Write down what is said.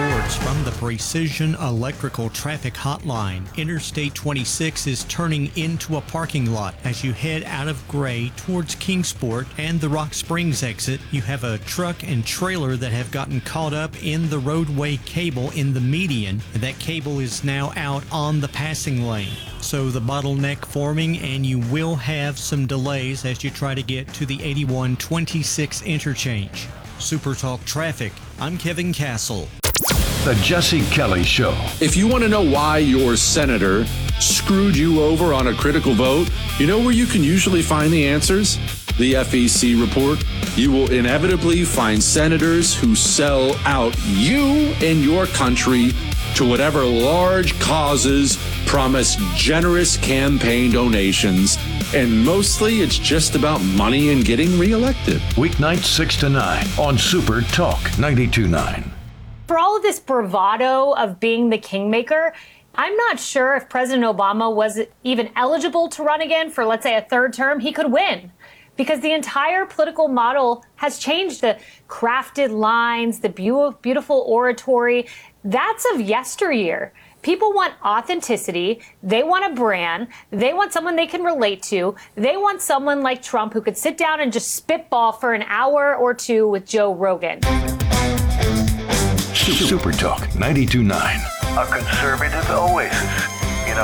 reports from the Precision Electrical Traffic Hotline. Interstate 26 is turning into a parking lot as you head out of Gray towards Kingsport and the Rock Springs exit. You have a truck and trailer that have gotten caught up in the roadway cable in the median. That cable is now out on the passing lane. So the bottleneck forming, and you will have some delays as you try to get to the 8126 interchange. Super Talk Traffic, I'm Kevin Castle. The Jesse Kelly Show. If you want to know why your senator screwed you over on a critical vote, you know where you can usually find the answers? The FEC report. You will inevitably find senators who sell out you and your country to whatever large causes, promise generous campaign donations, and mostly it's just about money and getting reelected. Weeknights 6 to 9 on Super Talk 92.9. For all of this bravado of being the kingmaker, I'm not sure if President Obama was even eligible to run again for, let's say, a third term. He could win because the entire political model has changed. The crafted lines, the beautiful oratory, that's of yesteryear. People want authenticity. They want a brand. They want someone they can relate to. They want someone like Trump who could sit down and just spitball for an hour or two with Joe Rogan. Super Talk 92.9, a conservative oasis.